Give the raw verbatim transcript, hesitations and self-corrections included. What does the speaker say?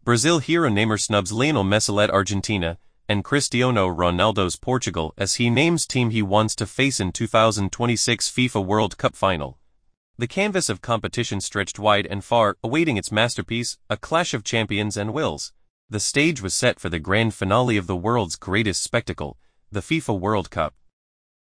Brazil hero Neymar snubs Lionel Messi at Argentina, and Cristiano Ronaldo's Portugal as he names team he wants to face in two thousand twenty-six FIFA World Cup final. The canvas of competition stretched wide and far, awaiting its masterpiece, a clash of champions and wills. The stage was set for the grand finale of the world's greatest spectacle, the FIFA World Cup.